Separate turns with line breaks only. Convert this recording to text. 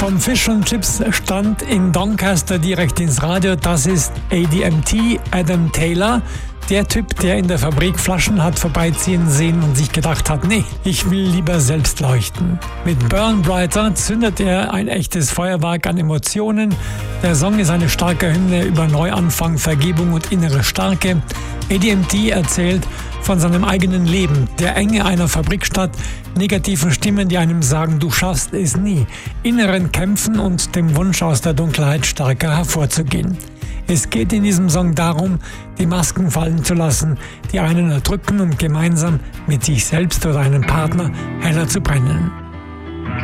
Vom Fish and Chips Stand in Doncaster direkt ins Radio, das ist ADMT, Adam Taylor. Der Typ, der in der Fabrik Flaschen hat vorbeiziehen sehen und sich gedacht hat, nee, ich will lieber selbst leuchten. Mit Burn Brighter zündet er ein echtes Feuerwerk an Emotionen. Der Song ist eine starke Hymne über Neuanfang, Vergebung und innere Stärke. ADMT erzählt von seinem eigenen Leben, der Enge einer Fabrikstadt, negativen Stimmen, die einem sagen, du schaffst es nie, inneren Kämpfen und dem Wunsch, aus der Dunkelheit stärker hervorzugehen. Es geht in diesem Song darum, die Masken fallen zu lassen, die einen erdrücken und gemeinsam mit sich selbst oder einem Partner heller zu brennen.